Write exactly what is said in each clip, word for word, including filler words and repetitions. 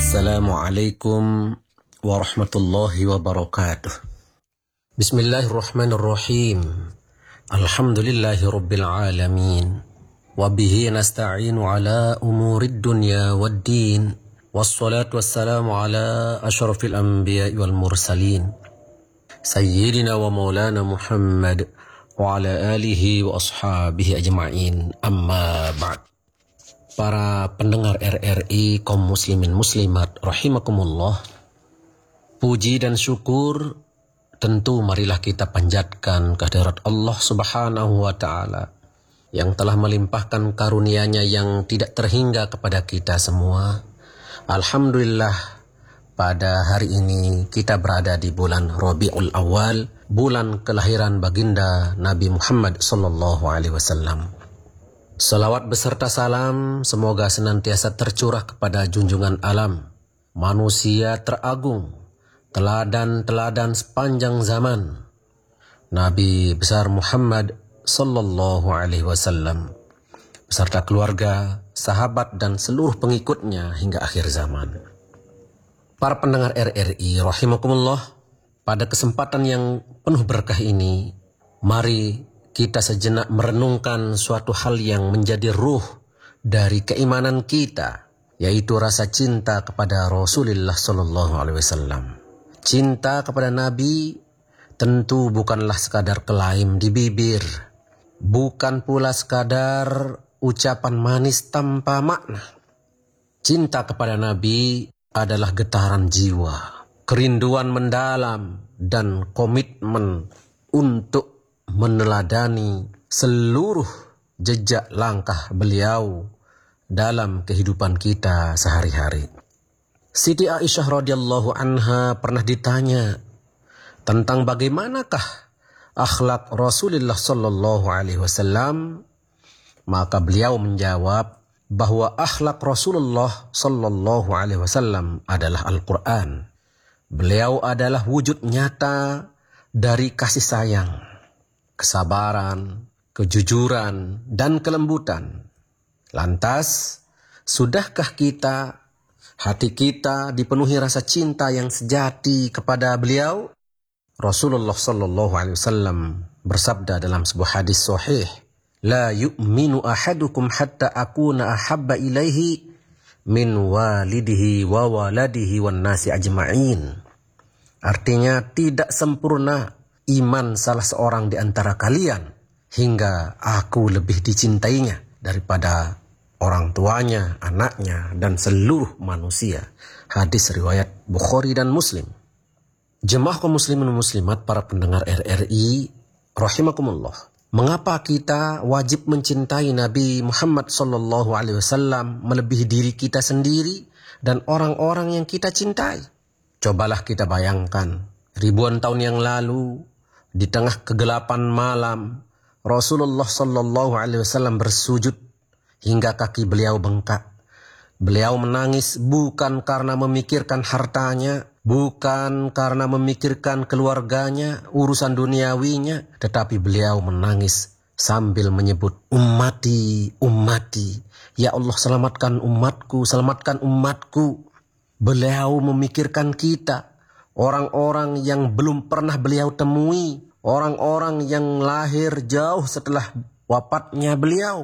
Assalamualaikum warahmatullahi wabarakatuh. Bismillahirrahmanirrahim. Alhamdulillahi rabbil alamin. Wabihi nasta'inu ala umurid dunya waddin. Wassalatu wassalamu ala ashrafil anbiya'i wal mursalin. Sayyidina wa maulana Muhammad wa ala alihi wa ashabihi ajma'in. Amma ba'd. Para pendengar R R I kaum muslimin muslimat rahimakumullah, puji dan syukur tentu marilah kita panjatkan kehadirat Allah Subhanahu wa taala yang telah melimpahkan karunia-Nya yang tidak terhingga kepada kita semua. Alhamdulillah, pada hari ini kita berada di bulan Rabiul Awal, bulan kelahiran baginda Nabi Muhammad sallallahu alaihi wasallam. Salawat beserta salam semoga senantiasa tercurah kepada junjungan alam, manusia teragung, teladan-teladan sepanjang zaman, Nabi besar Muhammad sallallahu alaihi wasallam, beserta keluarga, sahabat dan seluruh pengikutnya hingga akhir zaman. Para pendengar R R I rahimakumullah, pada kesempatan yang penuh berkah ini, mari kita sejenak merenungkan suatu hal yang menjadi ruh dari keimanan kita, yaitu rasa cinta kepada Rasulullah sallallahu alaihi wasallam. Cinta kepada Nabi tentu bukanlah sekadar klaim di bibir, bukan pula sekadar ucapan manis tanpa makna. Cinta kepada Nabi adalah getaran jiwa, kerinduan mendalam dan komitmen untuk meneladani seluruh jejak langkah beliau dalam kehidupan kita sehari-hari. Siti Aisyah radhiyallahu anha pernah ditanya tentang bagaimanakah akhlak Rasulullah sallallahu alaihi wasallam, maka beliau menjawab bahwa akhlak Rasulullah sallallahu alaihi wasallam adalah Al-Quran. Beliau adalah wujud nyata dari kasih sayang, kesabaran, kejujuran, dan kelembutan. Lantas, sudahkah kita, hati kita dipenuhi rasa cinta yang sejati kepada beliau? Rasulullah sallallahu alaihi wasallam bersabda dalam sebuah hadis sahih, "La yu'minu ahadukum hatta akuna ahabba ilaihi min walidihi wa waladihi wan nasi ajma'in." Artinya, tidak sempurna iman salah seorang di antara kalian hingga aku lebih dicintainya daripada orang tuanya, anaknya, dan seluruh manusia. Hadis riwayat Bukhari dan Muslim. Jemaah kaum muslimin dan muslimat, para pendengar R R I rahimakumullah, mengapa kita wajib mencintai Nabi Muhammad sallallahu alaihi wasallam melebihi diri kita sendiri dan orang-orang yang kita cintai? Cobalah kita bayangkan, ribuan tahun yang lalu, di tengah kegelapan malam, Rasulullah sallallahu alaihi wasallam bersujud hingga kaki beliau bengkak. Beliau menangis bukan karena memikirkan hartanya, bukan karena memikirkan keluarganya, urusan duniawinya, tetapi beliau menangis sambil menyebut, "Ummati, ummati, ya Allah selamatkan umatku, selamatkan umatku." Beliau memikirkan kita, orang-orang yang belum pernah beliau temui, orang-orang yang lahir jauh setelah wafatnya beliau.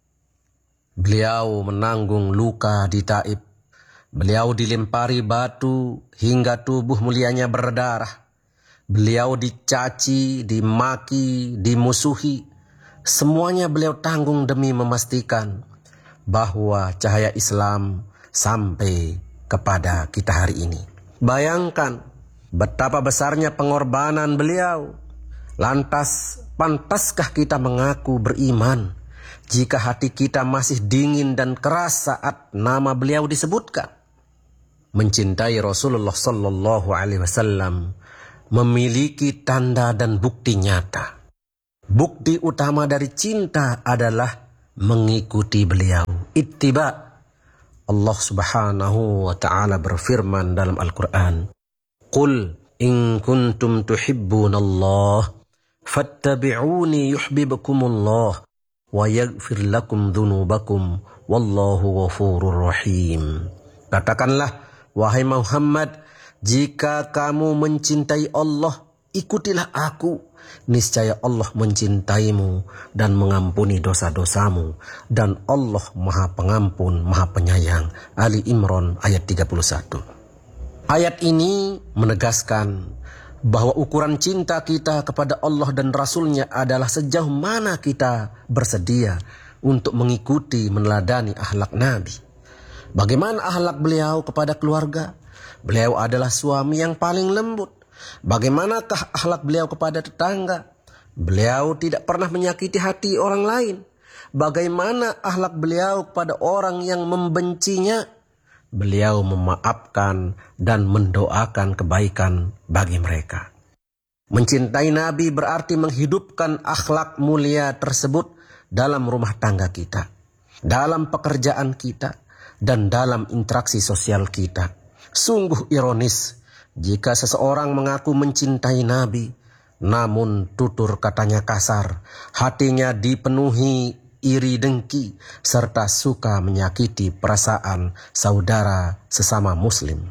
Beliau menanggung luka di Taif. Beliau dilempari batu hingga tubuh mulianya berdarah. Beliau dicaci, dimaki, dimusuhi. Semuanya beliau tanggung demi memastikan bahwa cahaya Islam sampai kepada kita hari ini. Bayangkan betapa besarnya pengorbanan beliau. Lantas, pantaskah kita mengaku beriman jika hati kita masih dingin dan keras saat nama beliau disebutkan? Mencintai Rasulullah sallallahu alaihi wasallam memiliki tanda dan bukti nyata. Bukti utama dari cinta adalah mengikuti beliau. Ittiba. Allah Subhanahu wa taala berfirman dalam Al-Qur'an, "Qul in kuntum tuhibbunallah fattabi'uni yuhibbukumullah wa yaghfir lakum dzunubakum wallahu ghafurur rahim." Katakanlah, wahai Muhammad, jika kamu mencintai Allah, ikutilah aku. Niscaya Allah mencintaimu dan mengampuni dosa-dosamu. Dan Allah Maha Pengampun, Maha Penyayang. Ali Imran ayat tiga puluh satu. Ayat ini menegaskan bahwa ukuran cinta kita kepada Allah dan Rasulnya adalah sejauh mana kita bersedia untuk mengikuti, meneladani akhlak Nabi. Bagaimana akhlak beliau kepada keluarga? Beliau adalah suami yang paling lembut. Bagaimanakah akhlak beliau kepada tetangga? Beliau tidak pernah menyakiti hati orang lain. Bagaimana akhlak beliau kepada orang yang membencinya? Beliau memaafkan dan mendoakan kebaikan bagi mereka. Mencintai Nabi berarti menghidupkan akhlak mulia tersebut dalam rumah tangga kita, dalam pekerjaan kita, dan dalam interaksi sosial kita. Sungguh ironis jika seseorang mengaku mencintai Nabi, namun tutur katanya kasar, hatinya dipenuhi iri dengki, serta suka menyakiti perasaan saudara sesama muslim.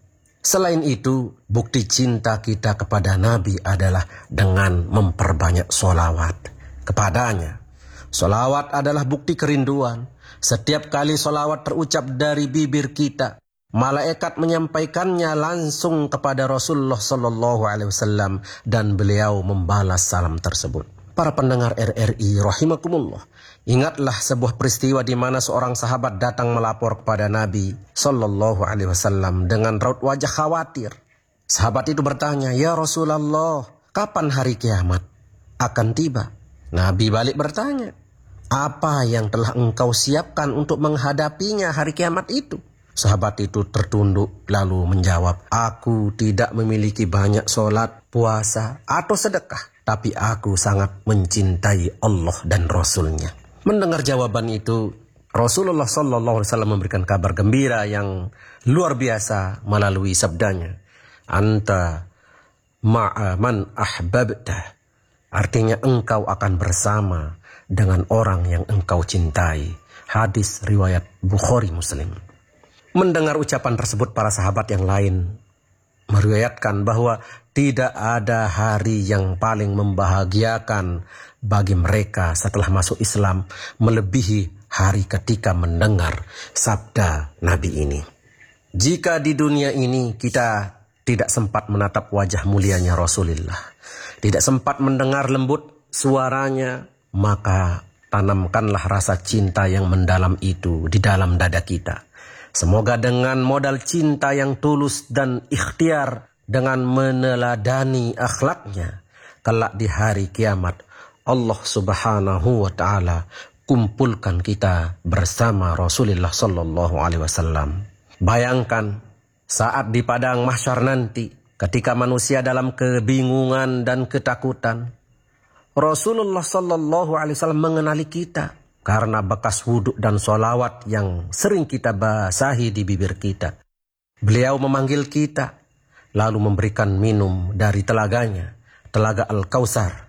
Selain itu, bukti cinta kita kepada Nabi adalah dengan memperbanyak sholawat kepadanya. Sholawat adalah bukti kerinduan. Setiap kali sholawat terucap dari bibir kita, malaikat menyampaikannya langsung kepada Rasulullah Sallallahu Alaihi Wasallam dan beliau membalas salam tersebut. Para pendengar R R I rahimakumullah, ingatlah sebuah peristiwa di mana seorang sahabat datang melapor kepada Nabi Sallallahu Alaihi Wasallam dengan raut wajah khawatir. Sahabat itu bertanya, "Ya Rasulullah, kapan hari kiamat akan tiba?" Nabi balik bertanya, "Apa yang telah engkau siapkan untuk menghadapinya hari kiamat itu?" Sahabat itu tertunduk lalu menjawab, "Aku tidak memiliki banyak sholat, puasa, atau sedekah. Tapi aku sangat mencintai Allah dan Rasulnya." Mendengar jawaban itu, Rasulullah Sallallahu Alaihi Wasallam memberikan kabar gembira yang luar biasa melalui sabdanya, "Anta ma'a man ahbabta." Artinya engkau akan bersama dengan orang yang engkau cintai. Hadis riwayat Bukhari Muslim. Mendengar ucapan tersebut, para sahabat yang lain meriwayatkan bahwa tidak ada hari yang paling membahagiakan bagi mereka setelah masuk Islam melebihi hari ketika mendengar sabda Nabi ini. Jika di dunia ini kita tidak sempat menatap wajah mulianya Rasulullah, tidak sempat mendengar lembut suaranya, maka tanamkanlah rasa cinta yang mendalam itu di dalam dada kita. Semoga dengan modal cinta yang tulus dan ikhtiar, dengan meneladani akhlaknya, kelak di hari kiamat Allah Subhanahu wa Ta'ala kumpulkan kita bersama Rasulullah Sallallahu Alaihi Wasallam. Bayangkan saat di padang mahsyar nanti, ketika manusia dalam kebingungan dan ketakutan, Rasulullah Sallallahu Alaihi Wasallam mengenali kita karena bekas wudhu dan sholawat yang sering kita basahi di bibir kita. Beliau memanggil kita, lalu memberikan minum dari telaganya, telaga Al-Kautsar.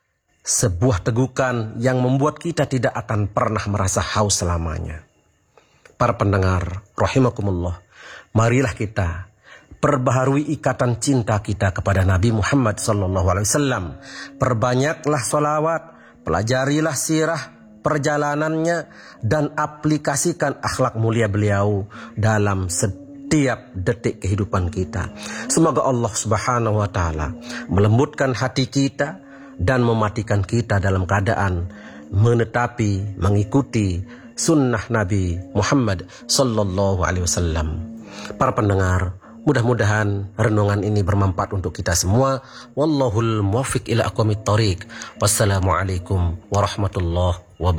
Sebuah tegukan yang membuat kita tidak akan pernah merasa haus selamanya. Para pendengar rahimakumullah, marilah kita perbaharui ikatan cinta kita kepada Nabi Muhammad Sallallahu Alaihi Wasallam. Perbanyaklah sholawat, pelajarilah sirah perjalanannya, dan aplikasikan akhlak mulia beliau dalam setiap detik kehidupan kita. Semoga Allah Subhanahu wa Ta'ala melembutkan hati kita dan mematikan kita dalam keadaan menetapi, mengikuti sunnah Nabi Muhammad Sallallahu Alaihi Wasallam. Para pendengar, mudah-mudahan renungan ini bermanfaat untuk kita semua. Wallahul muwaffiq ila aqwamit thoriq. Wassalamualaikum warahmatullahi wabarakatuh.